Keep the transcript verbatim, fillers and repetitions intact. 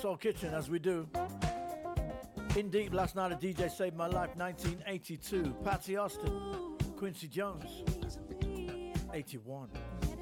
Soul Kitchen, as we do. In Deep, last night a D J saved my life, nineteen eighty-two. Patsy Austin, Quincy Jones, eighty-one.